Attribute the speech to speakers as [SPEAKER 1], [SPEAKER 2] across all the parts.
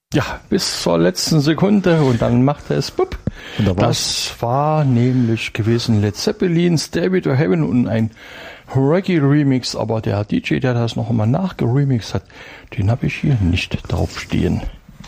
[SPEAKER 1] Ja, bis zur letzten Sekunde und dann machte es bupp. Das war nämlich gewesen Led Zeppelin, Stairway to Heaven und ein Reggae-Remix, aber der DJ, der das noch einmal nachgeremixed hat, den habe ich hier nicht draufstehen.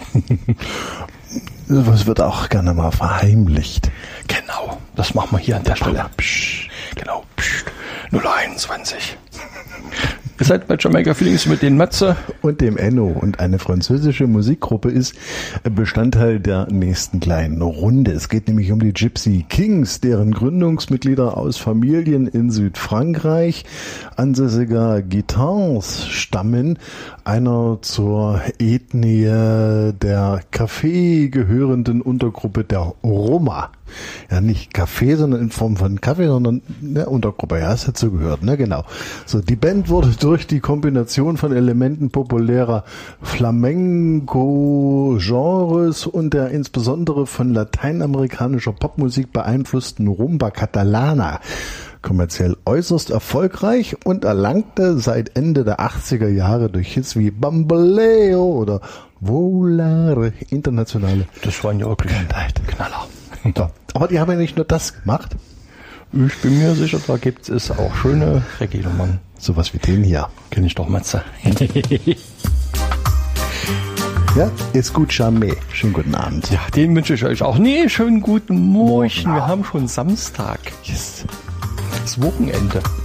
[SPEAKER 2] Das wird auch gerne mal verheimlicht.
[SPEAKER 1] Genau, das machen wir hier an der Stelle. Psst, genau, psst, 021. Ihr seid bei Jamaica Feelings mit den Matze
[SPEAKER 2] und dem Enno, und eine französische Musikgruppe ist Bestandteil der nächsten kleinen Runde. Es geht nämlich um die Gypsy Kings, deren Gründungsmitglieder aus Familien in Südfrankreich ansässiger Gitans stammen, einer zur Ethnie der Café gehörenden Untergruppe der Roma. Ja, nicht Kaffee, sondern in Form von Kaffee, sondern eine Untergruppe. Ja, es hat so gehört, ne, genau. So, die Band wurde durch die Kombination von Elementen populärer Flamenco-Genres und der insbesondere von lateinamerikanischer Popmusik beeinflussten Rumba Catalana kommerziell äußerst erfolgreich und erlangte seit Ende der 80er Jahre durch Hits wie Bamboleo oder Volare internationale
[SPEAKER 1] Das waren ja wirklich Knaller.
[SPEAKER 2] So. Aber die haben ja nicht nur das gemacht.
[SPEAKER 1] Ich bin mir sicher, da gibt es auch schöne Reggae-Nummern.
[SPEAKER 2] Sowas wie den hier.
[SPEAKER 1] Kenn ich doch, Matze.
[SPEAKER 2] Ja, ist gut, Charmé. Schönen guten Abend.
[SPEAKER 1] Ja, den wünsche ich euch auch. Nee, schönen guten Morgen. Wir haben schon Samstag.
[SPEAKER 2] Yes.
[SPEAKER 1] Das Wochenende.